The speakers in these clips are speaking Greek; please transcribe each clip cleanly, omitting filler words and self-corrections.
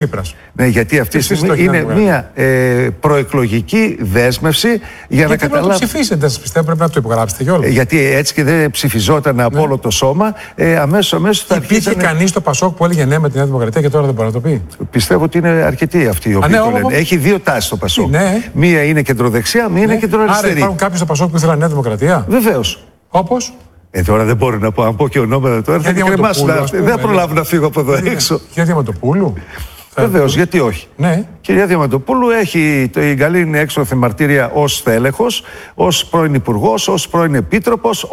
Ναι, γιατί αυτή τη στιγμή είναι μια προεκλογική δέσμευση για να καταλάβει. Να το ψηφίσετε, δεν σας πιστεύω, πρέπει να το υπογράψετε κιόλας. Γιατί έτσι και δεν ψηφιζόταν από όλο το σώμα, αμέσως θα αρχίσει. Υπήρχε κανείς στο Πασόκ που έλεγε ναι με τη Νέα Δημοκρατία και τώρα δεν μπορεί να το πει? Πιστεύω ότι είναι αρκετοί αυτοί οι οποίοι το λένε. Έχει δύο τάσεις το Πασόκ. Ναι. Μία είναι κεντροδεξιά, μία είναι κεντροαριστερή. Άρα υπάρχουν κάποιοι στο Πασόκ που ήθελαν Νέα Δημοκρατία? Βεβαίως. Όπως? Τώρα δεν μπορώ να πω, αν πω και ονόματα τώρα θα κρεμάσουν. Δεν θα προλάβω να φύγω από εδώ έξω. Κυρία Διαμαντοπούλου. Βεβαίως, γιατί όχι. Ναι. Κυρία Διαμαντοπούλου έχει η καλή έξωθεν μαρτύρια ως τέλεχος, ως πρώην υπουργός, ως πρώην επίτροπος,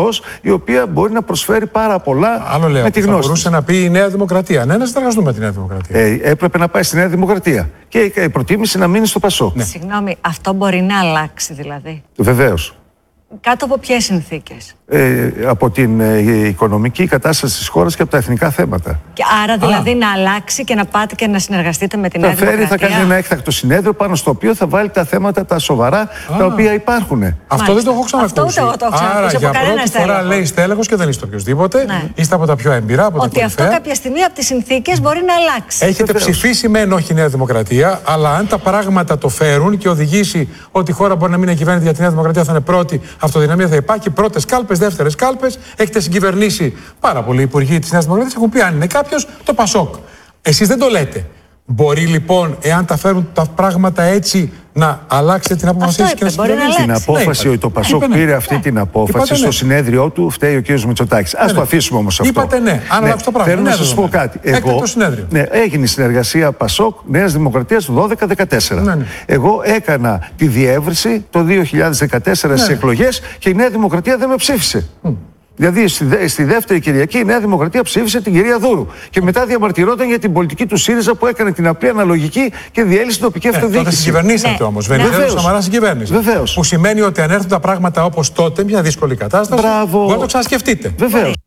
η οποία μπορεί να προσφέρει πάρα πολλά με τη γνώση. Θα μπορούσε να πει η Νέα Δημοκρατία. Ναι, να συνεργαστούμε με τη Νέα Δημοκρατία. Έπρεπε να πάει στη Νέα Δημοκρατία. Και προτίμησε να μείνει στο Πασόκ. Ναι. Συγγνώμη, αυτό μπορεί να αλλάξει δηλαδή? Βεβαίως. Κάτω από ποιες συνθήκες? Από την οικονομική κατάσταση της χώρας και από τα εθνικά θέματα. Και άρα δηλαδή να αλλάξει και να πάτε και να συνεργαστείτε με την Νέα Δημοκρατία? Θα κάνει ένα έκτακτο συνέδριο πάνω στο οποίο θα βάλει τα θέματα τα σοβαρά τα οποία υπάρχουν. Αυτό δεν το έχω ξανακούσει. Αυτό το έχω ξανακούσει. Άρα για πρώτη φορά λέει στέλεχος και δεν είστε οποιοδήποτε. Ναι. Είστε από τα πιο έμπειρα. Ότι αυτό κάποια στιγμή από τις συνθήκες μπορεί να αλλάξει. Έχετε ψηφίσει μεν όχι η Νέα Δημοκρατία, αλλά αν τα πράγματα το φέρουν και οδηγήσει ότι η χώρα μπορεί να μην είναι κυβέρνητη για τη Νέα Δημοκρατία, θα είναι πρώτη, αυτοδυναμία θα υπάρχει, πρώτες κάλπες, δεύτερες κάλπες. Έχετε συγκυβερνήσει πάρα πολλοί υπουργοί της Νέας Δημοκρατίας. Έχουν πει αν είναι κάποιος το Πασόκ. Εσείς δεν το λέτε. Μπορεί λοιπόν, εάν τα φέρουν τα πράγματα έτσι, να αλλάξετε την απόφαση και να συγκυβερνήσετε? Την απόφαση, ότι το Πασόκ πήρε αυτή την απόφαση στο συνέδριό του, φταίει ο κ. Μητσοτάκης. Ας το αφήσουμε όμως αυτό. Είπατε ναι, αν αλλάξει το πράγμα. Θέλω να σας πω κάτι. Έγινε η συνεργασία Πασόκ Νέας Δημοκρατίας το 2012-2014. Εγώ έκανα τη διεύρυνση το 2014 στις εκλογές και η Νέα Δημοκρατία δεν με ψήφισε. Δηλαδή στη δεύτερη Κυριακή η Νέα Δημοκρατία ψήφισε την κυρία Δούρου. Και μετά διαμαρτυρόταν για την πολιτική του ΣΥΡΙΖΑ που έκανε την απλή αναλογική και διέλυσε την τοπική αυτοδιοίκηση. Τότε συγκυβερνήσατε όμως. Βενιζέλος Σαμαράς συγκυβέρνησε. Βεβαίως. Που σημαίνει ότι αν έρθουν τα πράγματα όπως τότε, μια δύσκολη κατάσταση, μπορείτε να το ξανασκεφτείτε. Βεβαίως.